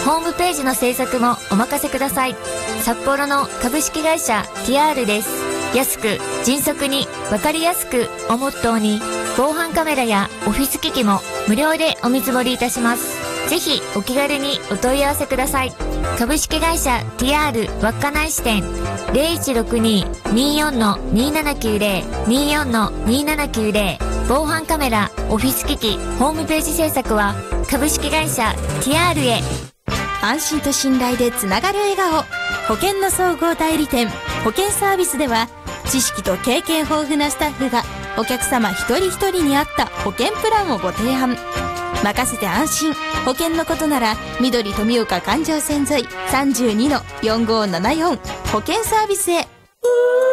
ホームページの制作もお任せください。札幌の株式会社 TR です。安く、迅速に、わかりやすくをモットーに、防犯カメラやオフィス機器も無料でお見積もりいたします。ぜひお気軽にお問い合わせください。株式会社 TR 稚内支店 0162-24-2790 24-2790。防犯カメラ、オフィス機器、ホームページ制作は株式会社 TR へ。 安心と信頼でつながる笑顔。保険の総合代理店保険サービスでは、知識と経験豊富なスタッフがお客様一人一人に合った保険プランをご提案。任せて安心。保険のことなら緑富岡環状線沿い 32-4574 保険サービスへ。